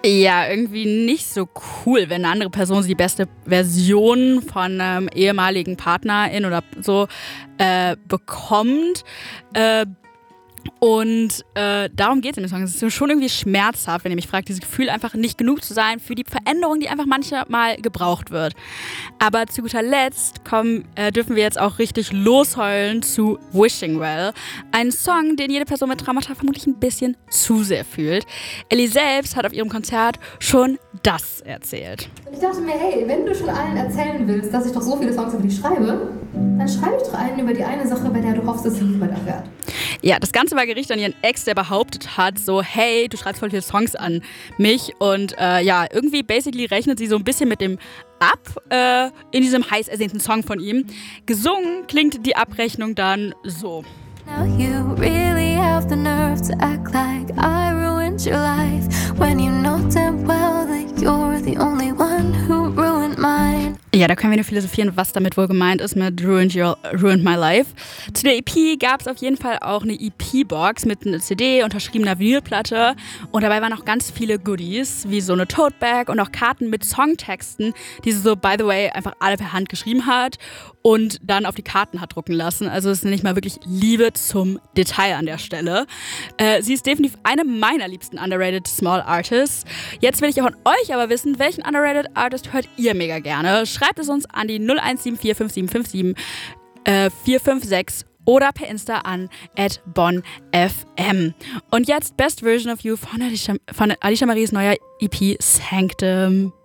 Ja, irgendwie nicht so cool, wenn eine andere Person so die beste Version von einem ehemaligen Partnerin oder so bekommt. Darum geht es in dem Song. Es ist schon irgendwie schmerzhaft, wenn ihr mich fragt, dieses Gefühl einfach nicht genug zu sein für die Veränderung, die einfach manchmal gebraucht wird. Aber zu guter Letzt dürfen wir jetzt auch richtig losheulen zu Wishing Well. Ein Song, den jede Person mit Traumata vermutlich ein bisschen zu sehr fühlt. Ellie selbst hat auf ihrem Konzert schon das erzählt. Und ich dachte mir, hey, wenn du schon allen erzählen willst, dass ich doch so viele Songs über dich schreibe, dann schreibe ich doch einen über die eine Sache, bei der du hoffst, dass sie niemand erfährt. Ja, das Ganze war Gericht an ihren Ex, der behauptet hat, so, hey, du schreibst voll viele Songs an mich. Und irgendwie basically rechnet sie so ein bisschen mit dem ab in diesem heiß ersehnten Song von ihm. Gesungen klingt die Abrechnung dann so. Now you really have the nerve to act like I ruined your life when you know damn well that you're the only one who ruined mine. Ja, da können wir nur philosophieren, was damit wohl gemeint ist mit Ruined My Life. Zu der EP gab es auf jeden Fall auch eine EP-Box mit einer CD, unterschriebener Vinylplatte und dabei waren auch ganz viele Goodies, wie so eine Tote-Bag und auch Karten mit Songtexten, die sie so, by the way, einfach alle per Hand geschrieben hat und dann auf die Karten hat drucken lassen. Also es ist nicht mal wirklich Liebe zum Detail an der Stelle. Sie ist definitiv eine meiner liebsten underrated Small Artists. Jetzt will ich auch von euch aber wissen, welchen underrated Artist hört ihr mega gerne? Schreibt es uns an die 01745757 456 oder per Insta an @bonfm. Und jetzt Best Version of You von Alicia Maries neuer EP Sanctum.